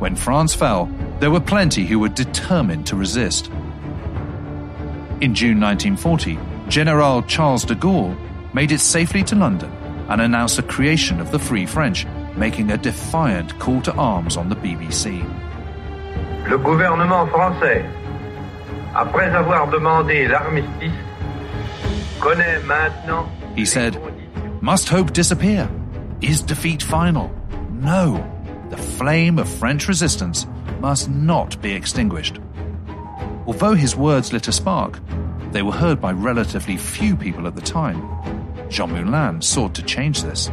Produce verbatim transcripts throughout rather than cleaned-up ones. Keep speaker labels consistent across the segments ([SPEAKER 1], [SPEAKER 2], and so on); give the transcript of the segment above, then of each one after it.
[SPEAKER 1] When France fell, there were plenty who were determined to resist. In June nineteen forty, General Charles de Gaulle made it safely to London and announced the creation of the Free French, making a defiant call to arms on the B B C.
[SPEAKER 2] Le gouvernement français, après avoir demandé l'armistice, connaît maintenant...
[SPEAKER 1] He said, "Must hope disappear? Is defeat final? No, the flame of French resistance must not be extinguished." Although his words lit a spark, they were heard by relatively few people at the time. Jean Moulin sought to change this.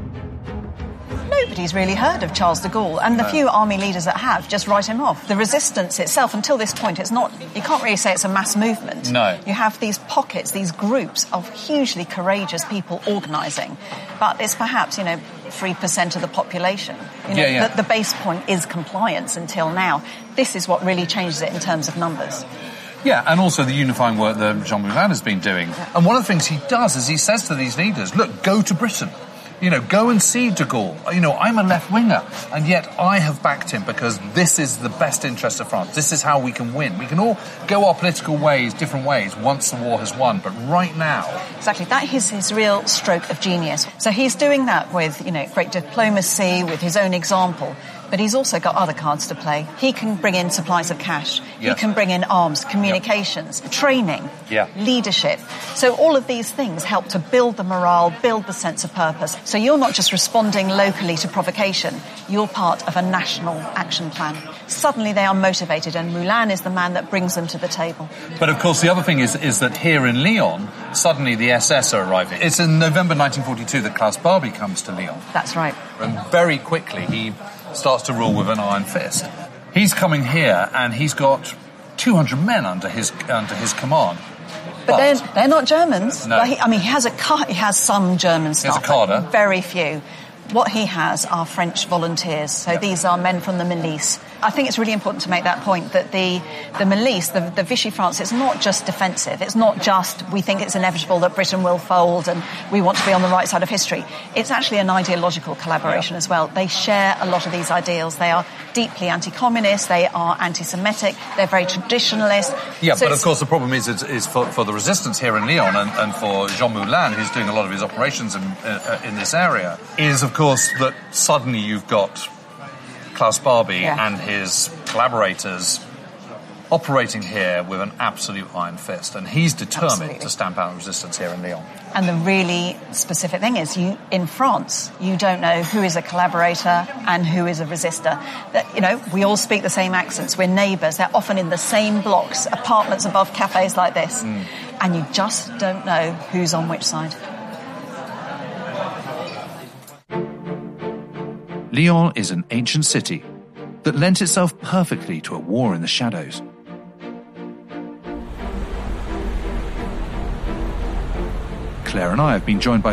[SPEAKER 3] Nobody's really heard of Charles de Gaulle, and the
[SPEAKER 1] No.
[SPEAKER 3] few army leaders that have just write him off. The resistance itself, until this point, it's not, you can't really say it's a mass movement.
[SPEAKER 1] No.
[SPEAKER 3] You have these pockets, these groups of hugely courageous people organising, but it's perhaps, you know, three percent of the population. You know,
[SPEAKER 1] Yeah, yeah.
[SPEAKER 3] The, the base point is compliance until now. This is what really changes it in terms of numbers.
[SPEAKER 1] Yeah, and also the unifying work that Jean Moulin has been doing. And one of the things he does is he says to these leaders, look, go to Britain. You know, go and see de Gaulle. You know, I'm a left-winger, and yet I have backed him because this is the best interest of France. This is how we can win. We can all go our political ways, different ways, once the war has won. But right now...
[SPEAKER 3] Exactly. That is his real stroke of genius. So he's doing that with, you know, great diplomacy, with his own example. But he's also got other cards to play. He can bring in supplies of cash.
[SPEAKER 1] Yes.
[SPEAKER 3] He can bring in arms, communications,
[SPEAKER 1] Yep.
[SPEAKER 3] training,
[SPEAKER 1] Yeah.
[SPEAKER 3] leadership. So all of these things help to build the morale, build the sense of purpose. So you're not just responding locally to provocation. You're part of a national action plan. Suddenly they are motivated, and Moulin is the man that brings them to the table.
[SPEAKER 1] But of course the other thing is, is that here in Lyon, suddenly the S S are arriving. It's in November nineteen forty-two that Klaus Barbie comes to Lyon.
[SPEAKER 3] That's right.
[SPEAKER 1] And very quickly he starts to rule with an iron fist. He's coming here and he's got two hundred men under his under his command.
[SPEAKER 3] But, they're, they're not Germans.
[SPEAKER 1] No.
[SPEAKER 3] Well, he, I mean, he has a car, he has some German
[SPEAKER 1] He has
[SPEAKER 3] staff,
[SPEAKER 1] a cadre.
[SPEAKER 3] but very few. What he has are French volunteers. So
[SPEAKER 1] Yeah.
[SPEAKER 3] these are men from the milice. I think it's really important to make that point, that the, the milice, the, the Vichy France, it's not just defensive. It's not just we think it's inevitable that Britain will fold and we want to be on the right side of history. It's actually an ideological collaboration
[SPEAKER 1] Yeah.
[SPEAKER 3] as well. They share a lot of these ideals. They are deeply anti-communist. They are anti-Semitic. They're very traditionalist.
[SPEAKER 1] Yeah,
[SPEAKER 3] So
[SPEAKER 1] but of
[SPEAKER 3] it's-
[SPEAKER 1] course the problem is, is, is for, for the resistance here in Lyon and, and for Jean Moulin, who's doing a lot of his operations in, uh, in this area, is of course that suddenly you've got Klaus Barbie
[SPEAKER 3] Yeah.
[SPEAKER 1] and his collaborators operating here with an absolute iron fist, and he's determined
[SPEAKER 3] Absolutely.
[SPEAKER 1] to stamp out resistance here in Lyon.
[SPEAKER 3] And the really specific thing is, you in France, you don't know who is a collaborator and who is a resistor. That, you know, we all speak the same accents. We're neighbours. They're often in the same blocks, apartments above cafes like this.
[SPEAKER 1] Mm.
[SPEAKER 3] And you just don't know who's on which side.
[SPEAKER 1] Lyon is an ancient city that lent itself perfectly to a war in the shadows. Claire and I have been joined by